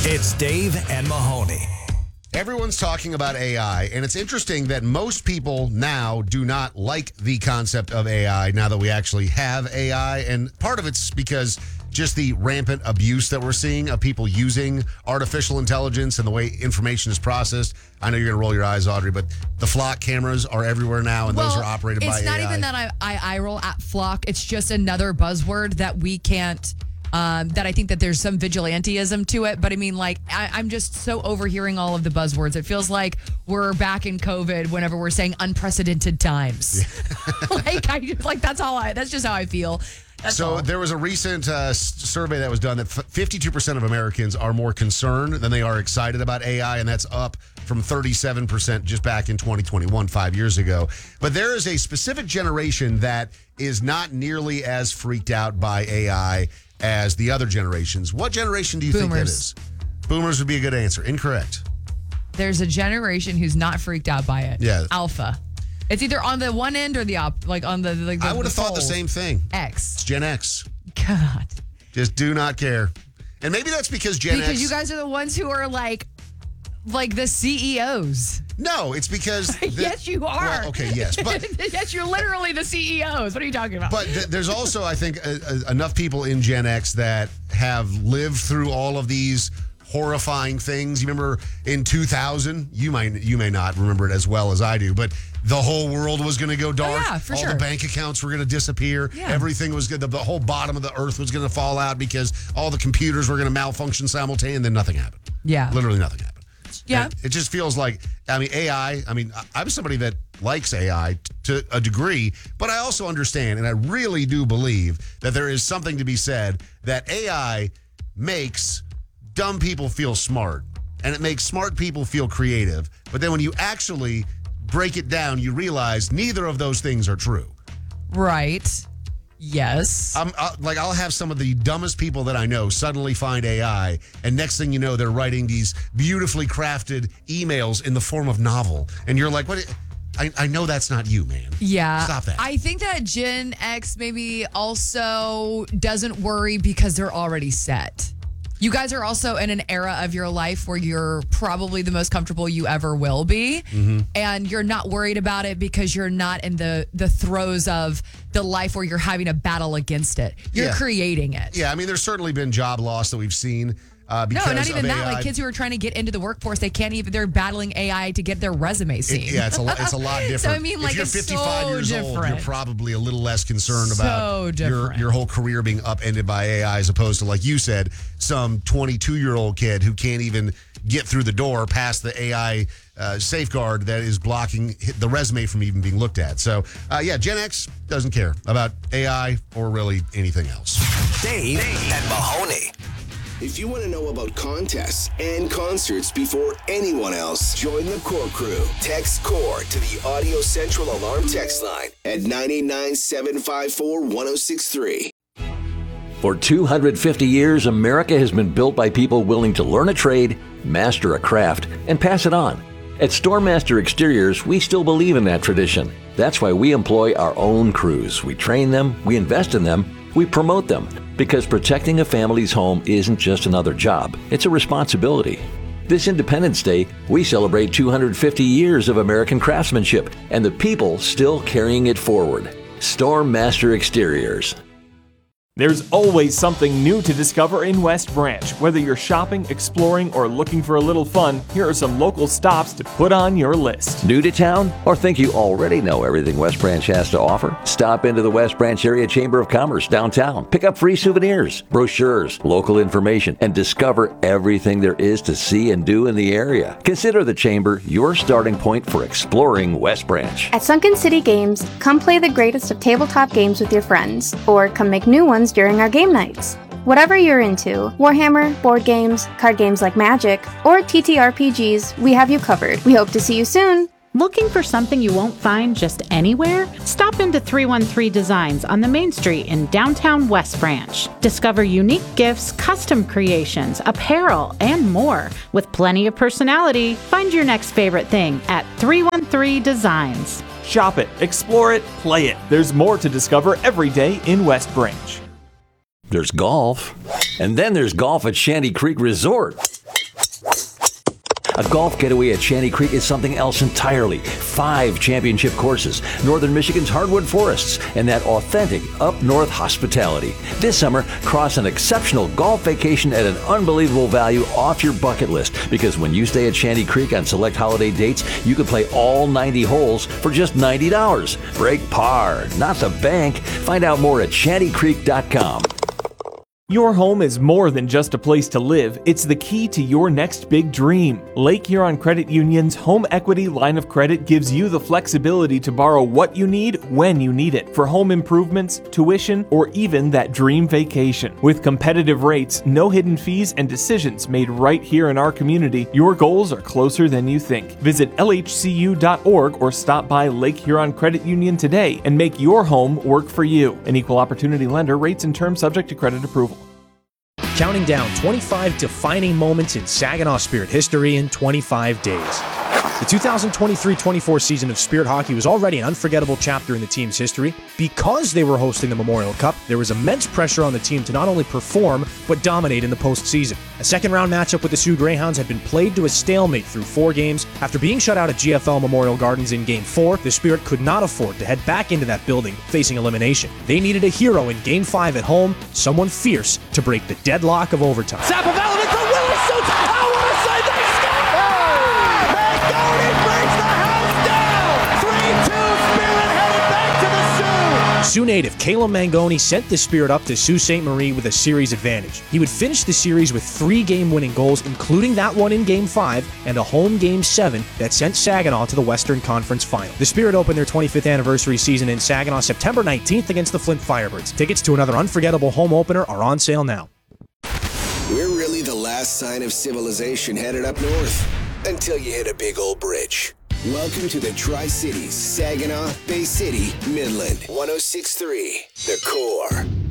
It's Dave and Mahoney. Everyone's talking about AI, and it's interesting that most people now do not like the concept of AI now that we actually have AI. And part of it's because just the rampant abuse that we're seeing of people using artificial intelligence and the way information is processed. I know you're going to roll your eyes, Audrey, but the Flock cameras are everywhere now, and those are operated by AI. It's not even that I roll at Flock. It's just another buzzword that we can't... that I think that there's some vigilanteism to it. But I mean, like, I'm just so overhearing all of the buzzwords. It feels like we're back in COVID whenever we're saying unprecedented times. Yeah. That's just how I feel. There was a recent survey that was done that 52% of Americans are more concerned than they are excited about AI, and that's up from 37% just back in 2021, 5 years ago. But there is a specific generation that is not nearly as freaked out by AI as the other generations. What generation do you think that is? Boomers would be a good answer. Incorrect. There's a generation who's not freaked out by it. Yeah. Alpha. It's either on the one end or the on the I would have thought the same thing. X. It's Gen X. God. Just do not care. And maybe that's because Gen X... Because you guys are the ones who are like the CEOs. No, it's because... Yes, you are. Well, okay, yes. But yes, you're literally the CEOs. What are you talking about? But there's also, I think, enough people in Gen X that have lived through all of these horrifying things. You remember in 2000, you may not remember it as well as I do, but the whole world was going to go dark. Oh, yeah, for all the bank accounts were going to disappear. Yeah. Everything was good. The whole bottom of the earth was going to fall out because all the computers were going to malfunction simultaneously, and then nothing happened. Yeah. Literally nothing happened. Yeah. And it just feels like, AI, I'm somebody that likes AI to a degree, but I also understand, and I really do believe that there is something to be said that AI makes dumb people feel smart, and it makes smart people feel creative. But then when you actually break it down, you realize neither of those things are true. Right. Yes. I'll have some of the dumbest people that I know suddenly find AI, and next thing you know, they're writing these beautifully crafted emails in the form of novel. And you're like, what? I know that's not you, man. Yeah. Stop that. I think that Gen X maybe also doesn't worry because they're already set. You guys are also in an era of your life where you're probably the most comfortable you ever will be. Mm-hmm. And you're not worried about it because you're not in the throes of the life where you're having a battle against it. You're creating it. Yeah, there's certainly been job loss that we've seen. Because no, not even that. AI. Like kids who are trying to get into the workforce, they're battling AI to get their resume seen. It's a lot different. So like, if you're 55 years old, you're probably a little less concerned about your whole career being upended by AI, as opposed to, like you said, some 22-year-old kid who can't even get through the door past the AI safeguard that is blocking the resume from even being looked at. So, Gen X doesn't care about AI or really anything else. Dave and Mahoney. If you want to know about contests and concerts before anyone else, join the Core Crew. Text CORE to the Audio Central Alarm text line at 989-754-1063. For 250 years, America has been built by people willing to learn a trade, master a craft, and pass it on. At Stormmaster Exteriors, we still believe in that tradition. That's why we employ our own crews. We train them, we invest in them, we promote them. Because protecting a family's home isn't just another job, it's a responsibility. This Independence Day, we celebrate 250 years of American craftsmanship and the people still carrying it forward. Stormmaster Exteriors. There's always something new to discover in West Branch. Whether you're shopping, exploring, or looking for a little fun, here are some local stops to put on your list. New to town? Or think you already know everything West Branch has to offer? Stop into the West Branch Area Chamber of Commerce downtown. Pick up free souvenirs, brochures, local information, and discover everything there is to see and do in the area. Consider the Chamber your starting point for exploring West Branch. At Sunken City Games, come play the greatest of tabletop games with your friends, or come make new ones during our game nights. Whatever you're into, Warhammer, board games, card games like Magic, or TTRPGs, we have you covered. We hope to see you soon. Looking for something you won't find just anywhere? Stop into 313 Designs on the Main Street in downtown West Branch. Discover unique gifts, custom creations, apparel, and more. With plenty of personality, find your next favorite thing at 313 Designs. Shop it, explore it, play it. There's more to discover every day in West Branch. There's golf. And then there's golf at Shanty Creek Resort. A golf getaway at Shanty Creek is something else entirely. 5 championship courses, Northern Michigan's hardwood forests, and that authentic up-north hospitality. This summer, cross an exceptional golf vacation at an unbelievable value off your bucket list, because when you stay at Shanty Creek on select holiday dates, you can play all 90 holes for just $90. Break par, not the bank. Find out more at shantycreek.com. Your home is more than just a place to live. It's the key to your next big dream. Lake Huron Credit Union's home equity line of credit gives you the flexibility to borrow what you need when you need it for home improvements, tuition, or even that dream vacation. With competitive rates, no hidden fees, and decisions made right here in our community, your goals are closer than you think. Visit lhcu.org or stop by Lake Huron Credit Union today and make your home work for you. An equal opportunity lender. Rates and terms subject to credit approval. Counting down 25 defining moments in Saginaw Spirit history in 25 days. The 2023-24 season of Spirit hockey was already an unforgettable chapter in the team's history. Because they were hosting the Memorial Cup, there was immense pressure on the team to not only perform, but dominate in the postseason. A second-round matchup with the Sioux Greyhounds had been played to a stalemate through 4 games. After being shut out at GFL Memorial Gardens in Game 4, the Spirit could not afford to head back into that building facing elimination. They needed a hero in Game 5 at home, someone fierce to break the deadlock of overtime. Sapovalovic for Willis shoots! Oh, what a save! They score! Magoni brings the house down! 3-2 Spirit headed back to the Sioux! Sioux native Caleb Mangoni sent the Spirit up to Sault Ste. Marie with a series advantage. He would finish the series with 3 game-winning goals, including that one in Game 5 and a home Game 7 that sent Saginaw to the Western Conference Final. The Spirit opened their 25th anniversary season in Saginaw September 19th against the Flint Firebirds. Tickets to another unforgettable home opener are on sale now. We're really the last sign of civilization headed up north until you hit a big old bridge. Welcome to the Tri-Cities, Saginaw, Bay City, Midland, 106.3, The Core.